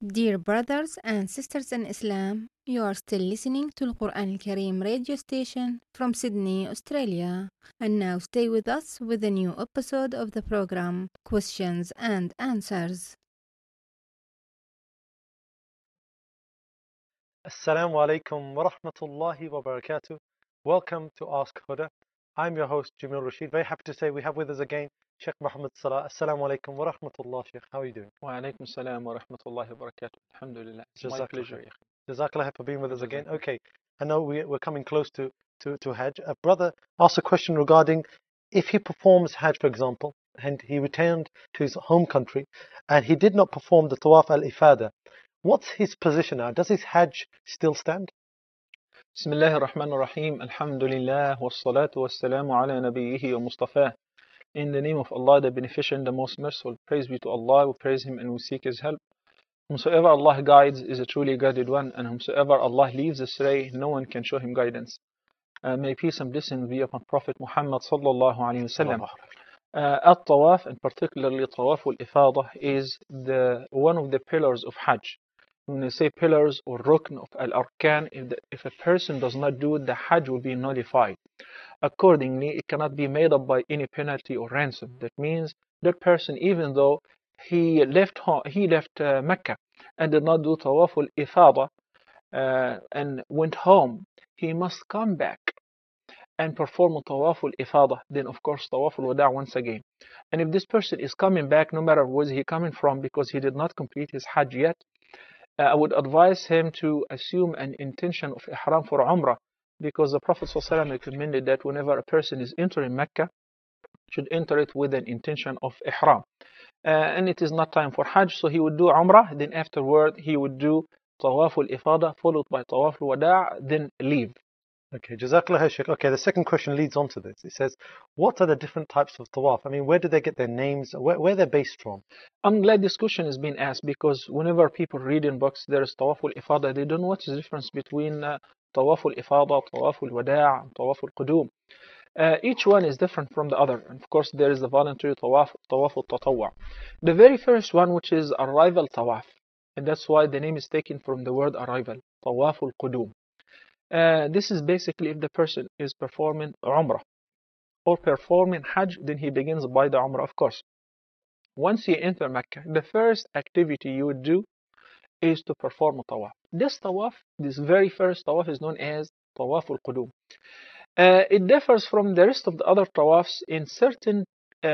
Dear brothers and sisters in Islam, you are still listening to Al Quran Al Kareem radio station from Sydney, Australia. And now stay with us with a new episode of the program Questions and Answers. Assalamu alaikum wa rahmatullahi wa barakatuh. Welcome to Ask Huda. I'm your host, Jamil Rashid. Very happy to say we have with us again Sheikh Muhammad Salah. Assalamu alaikum wa rahmatullah, Sheikh. How are you doing? Wa alaikum salam wa rahmatullahi wa barakatuh. Alhamdulillah. It's my pleasure. Jazakallah for being with us again. Okay, I know we're coming close to Hajj. A brother asked a question regarding if he performs Hajj, for example, and he returned to his home country and he did not perform the Tawaf al-Ifada. What's his position now? Does his Hajj still stand? Bismillah ar-Rahman ar-Rahim. Alhamdulillah. Wassalatu wassalamu ala nabiyyihi wa Mustafa. In the name of Allah, the Beneficent, the Most Merciful. Praise be to Allah. We praise Him and we seek His help. Whomsoever Allah guides is a truly guided one, and whomsoever Allah leaves astray, no one can show him guidance. May peace and blessings be upon Prophet Muhammad sallallahu alaihi wasallam. At-Tawaf, and particularly Tawaf al-Ifada, is one of the pillars of Hajj. When they say pillars or rukn of al-arkan, if a person does not do it, the Hajj will be nullified. Accordingly, it cannot be made up by any penalty or ransom. That means that person, even though he left Mecca and did not do Tawaf al-Ifada and went home, he must come back and perform Tawaf al-Ifada, then of course Tawaf al-Wada' once again. And if this person is coming back, no matter where he coming from, because he did not complete his Hajj yet, I would advise him to assume an intention of Ihram for Umrah, because the Prophet ﷺ recommended that whenever a person is entering Mecca, should enter it with an intention of Ihram. And it is not time for Hajj, so he would do Umrah, then afterward he would do Tawaf al-Ifada, followed by Tawaf al-Wada', then leave. Okay, Jazakallah Shaykh. Okay, the second question leads on to this. It says, what are the different types of tawaf? I mean, where do they get their names? Where they're based from? I'm glad this question is being asked, because whenever people read in books there is Tawaf al-Ifada, they don't know what is the difference between Tawaf al-Ifada, Tawaf al-Wada', and Tawaf al-Qudum. Each one is different from the other. And of course, there is the voluntary Tawaf, Tawaf al-Tatawwa. The very first one, which is arrival Tawaf, and that's why the name is taken from the word arrival, Tawaf al-Qudum. This is basically if the person is performing Umrah or performing Hajj, then he begins by the Umrah, of course. Once you enter Mecca, the first activity you would do is to perform a Tawaf. This Tawaf, this very first Tawaf, is known as Tawaf al-Qudum. It differs from the rest of the other Tawafs in certain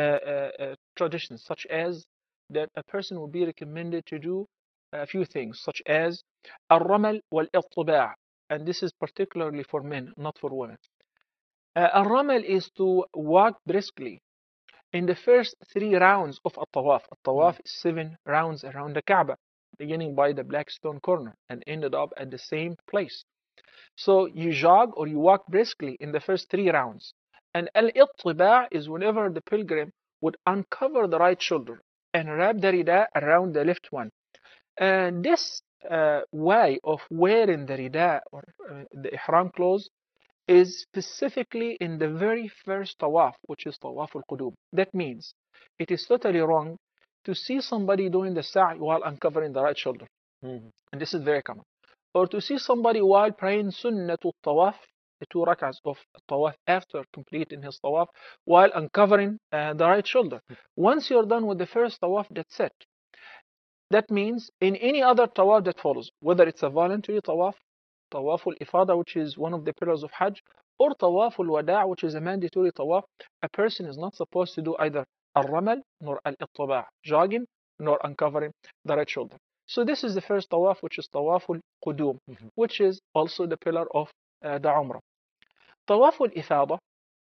traditions, such as that a person will be recommended to do a few things, such as al-Ramal wal-Ittiba'. And this is particularly for men, not for women. Al-Ramal is to walk briskly in the first 3 rounds of a Tawaf. A Tawaf is 7 rounds around the Kaaba, beginning by the black stone corner and ended up at the same place. So you jog or you walk briskly in the first 3 rounds. And al-Ittiba' is whenever the pilgrim would uncover the right shoulder and wrap the rida around the left one. And this way of wearing the rida or the ihram clothes is specifically in the very first tawaf, which is Tawaf al-Qudum. That means it is totally wrong to see somebody doing the sa'i while uncovering the right shoulder. And this is very common. Or to see somebody while praying sunnatul tawaf, the 2 rak'ahs of tawaf after completing his tawaf, while uncovering the right shoulder. Once you're done with the first tawaf, that's it. That means in any other tawaf that follows, whether it's a voluntary tawaf, Tawaf al-Ifada, which is one of the pillars of Hajj, or Tawaf al-Wada', which is a mandatory tawaf, a person is not supposed to do either al-Ramal nor al-Ittiba', jogging nor uncovering the right shoulder. So this is the first tawaf, which is Tawaf al-Qudum, which is also the pillar of the Umrah. Tawaf al-Ifada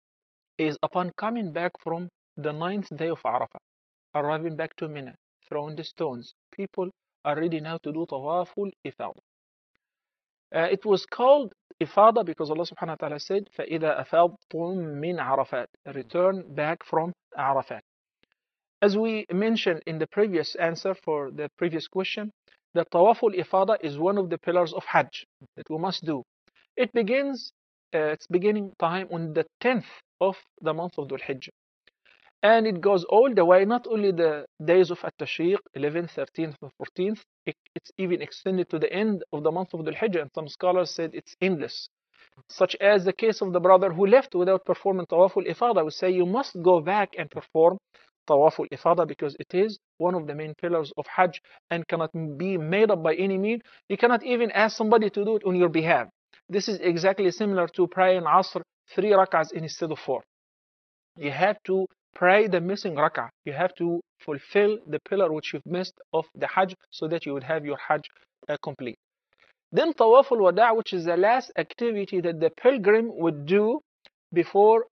is upon coming back from the 9th day of Arafah, arriving back to Mina, throwing the stones. People are ready now to do Tawaf al-Ifada. It was called Ifada because Allah subhanahu wa ta'ala said, فَإِذَا أَفَضْتُم مِّنْ عَرَفَاتٍ, return back from Arafat. As we mentioned in the previous answer for the previous question, the Tawaf al-Ifada is one of the pillars of Hajj that we must do. It begins, its beginning time on the 10th of the month of Dhul Hijjah. And it goes all the way, not only the days of At-Tashriq, 11th, 13th, and 14th, it's even extended to the end of the month of Dhul Hijjah, and some scholars said it's endless. Such as the case of the brother who left without performing Tawaf al-Ifada. We say you must go back and perform Tawaf al-Ifada because it is one of the main pillars of Hajj and cannot be made up by any means. You cannot even ask somebody to do it on your behalf. This is exactly similar to praying Asr 3 rak'ahs instead of 4. You have to pray the missing rak'ah. You have to fulfill the pillar which you've missed of the Hajj so that you would have your Hajj complete. Then Tawaf al-Wada', which is the last activity that the pilgrim would do before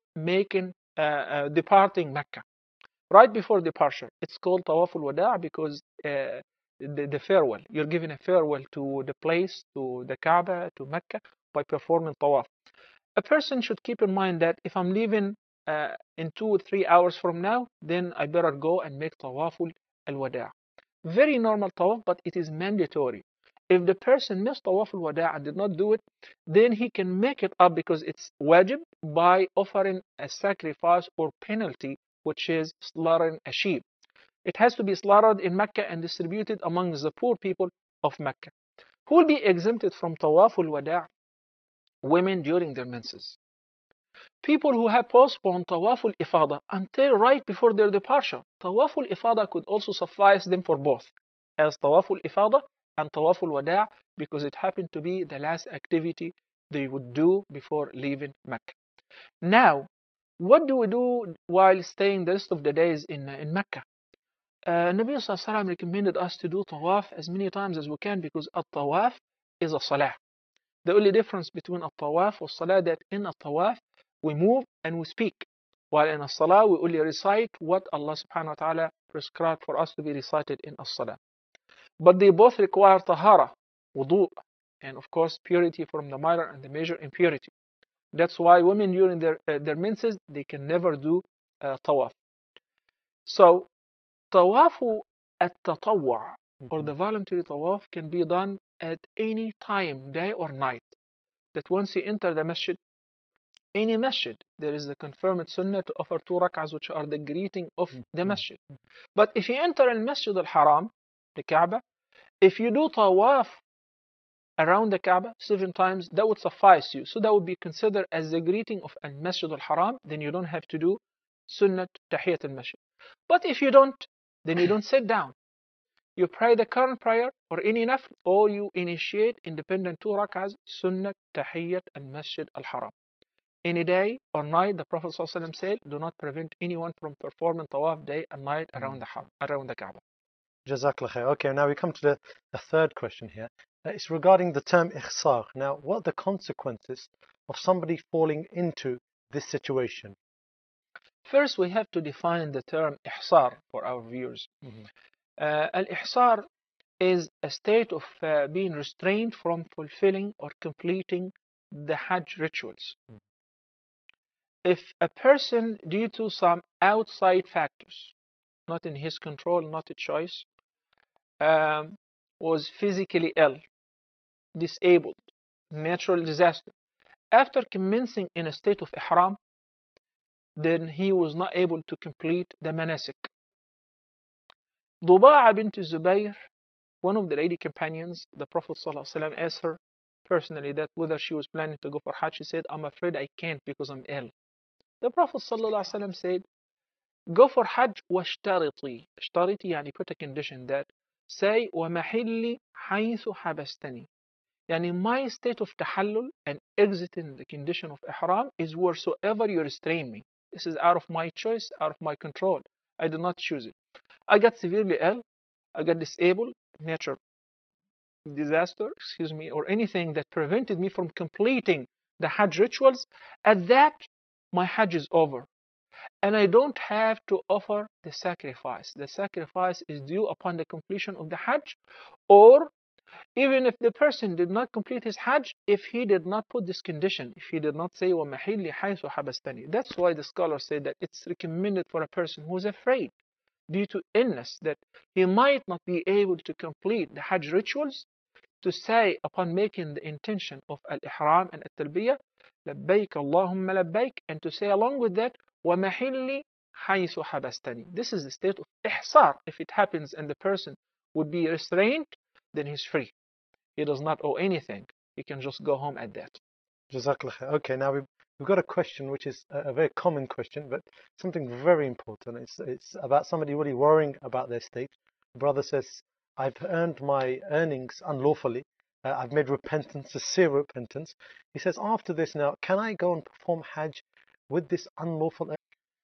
departing Mecca. Right before departure. It's called Tawaf al-Wada' because the farewell. You're giving a farewell to the place, to the Kaaba, to Mecca by performing Tawaf. A person should keep in mind that if I'm leaving in 2 or 3 hours from now, then I better go and make Tawaf al-Wada'. Very normal Tawaf, but it is mandatory. If the person missed Tawaf al-Wada' and did not do it, then he can make it up because it's wajib by offering a sacrifice or penalty, which is slaughtering a sheep. It has to be slaughtered in Mecca and distributed among the poor people of Mecca. Who will be exempted from Tawaf al-Wada'? Women during their menses. People who have postponed Tawaf al-Ifada until right before their departure. Tawaf al-Ifada could also suffice them for both, as Tawaf al-Ifada and Tawaf al-Wada' because it happened to be the last activity they would do before leaving Mecca. Now, what do we do while staying the rest of the days in Mecca? Nabi Sallallahu Alaihi Wasallam recommended us to do Tawaf as many times as we can because a Tawaf is a Salah. The only difference between a Tawaf or Salah that in a Tawaf we move and we speak, while in a Salah we only recite what Allah Subhanahu wa Ta'ala prescribed for us to be recited in a Salah. But they both require tahara, wudu, and of course purity from the minor and the major impurity. That's why women during their menses, they can never do tawaf. So tawafu at-tatawwu' or the voluntary tawaf can be done at any time, day or night. That once you enter the masjid, any masjid, there is the confirmed sunnah to offer 2 rak'ahs, which are the greeting of the masjid. But if you enter al-Masjid al-Haram, the Kaaba, if you do tawaf around the Kaaba 7 times, that would suffice you. So that would be considered as the greeting of al-Masjid al-Haram. Then you don't have to do sunnah tahiyyat al-masjid. But if you don't, then you don't sit down. You pray the current prayer or any nafl, or you initiate independent 2 rak'ahs, sunnah tahiyyat al-Masjid al-Haram. Any day or night, the Prophet ﷺ said, do not prevent anyone from performing tawaf day and night around the Kaaba. Jazakallah khair. Okay, now we come to the third question here. It's regarding the term ihsar. Now, what are the consequences of somebody falling into this situation? First, we have to define the term ihsar for our viewers. Al-ihsar is a state of being restrained from fulfilling or completing the Hajj rituals. If a person, due to some outside factors, not in his control, not a choice, was physically ill, disabled, natural disaster, after commencing in a state of ihram, then he was not able to complete the manasik. Duba'a bint Zubayr, one of the lady companions, the Prophet ﷺ asked her personally that whether she was planning to go for Hajj. She said, I'm afraid I can't because I'm ill. The Prophet ﷺ said, go for Hajj واشترطي. اشترطي يعني put a condition that say ومحلي حيث حبستني. يعني my state of tahallul and exiting the condition of ihram is wheresoever you restrain me. This is out of my choice, out of my control. I did not choose it. I got severely ill, I got disabled, natural disaster, or anything that prevented me from completing the Hajj rituals. At that, my Hajj is over. And I don't have to offer the sacrifice. The sacrifice is due upon the completion of the Hajj, or even if the person did not complete his Hajj, if he did not put this condition, if he did not say وَمَحِلِّ حَيْثُ حَبَسْتَنِي. That's why the scholars say that it's recommended for a person who is afraid due to illness that he might not be able to complete the Hajj rituals, to say upon making the intention of al-ihram and al-talbiyah, لبيك اللهم لبيك, and to say along with that وَمَحِلِّ حيث حبستني. This is the state of إحصار. If it happens and the person would be restrained, then he's free. He does not owe anything. He can just go home at that. Jazakallah khair. Okay, now we've got a question which is a very common question, but something very important. It's about somebody really worrying about their state. The brother says, I've earned my earnings unlawfully. I've made repentance, sincere repentance. He says, after this now, can I go and perform Hajj with this unlawful earnings?